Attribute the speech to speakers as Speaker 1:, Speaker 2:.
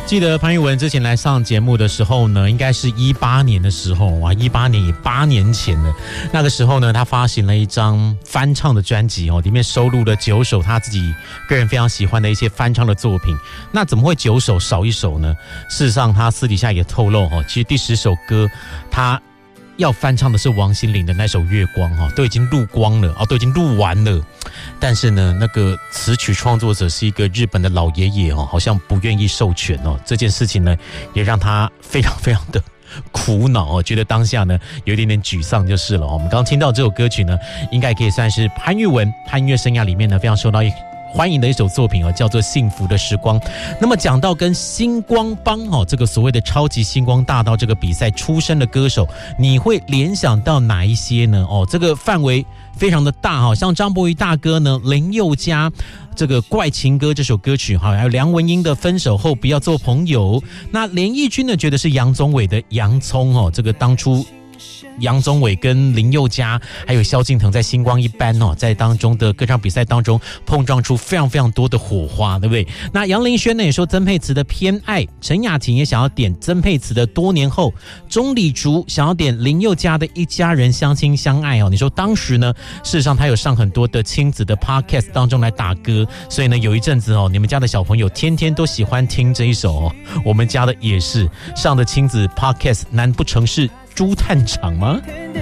Speaker 1: 记得潘裕文之前来上节目的时候呢，应该是18年的时候，哇，18年也8年前了。那个时候呢，他发行了一张翻唱的专辑哦，里面收录了9首他自己个人非常喜欢的一些翻唱的作品。那怎么会9首少一首呢？事实上，他私底下也透露哦，其实第10首歌他要翻唱的是王心凌的那首《月光》哈，都已经录光了哦，都已经录完了。但是呢，那个词曲创作者是一个日本的老爷爷哦，好像不愿意授权哦。这件事情呢，也让他非常非常的苦恼哦，觉得当下呢有一点点沮丧就是了。我们刚刚听到这首歌曲呢，应该可以算是潘裕文他音乐生涯里面呢非常受到欢迎的一首作品哦，叫做《幸福的时光》。那么讲到跟星光帮哦，这个所谓的超级星光大道这个比赛出身的歌手，你会联想到哪一些呢？哦，这个范围非常的大哈，像张博宇大哥呢，林宥嘉这个《怪情歌》这首歌曲哈，还有梁文音的《分手后不要做朋友》。那连奕君呢，觉得是杨宗纬的《洋葱》哦，这个当初杨宗纬跟林宥嘉还有萧敬腾在星光一班哦，在当中的歌唱比赛当中碰撞出非常非常多的火花，对不对？那杨林轩呢也说曾沛慈的偏爱，陈雅婷也想要点曾沛慈的多年后，钟理竹想要点林宥嘉的一家人相亲相爱哦。你说当时呢，事实上他有上很多的亲子的 podcast 当中来打歌，所以呢有一阵子哦，你们家的小朋友天天都喜欢听这一首哦，我们家的也是上的亲子 podcast， 难不成是猪探长吗？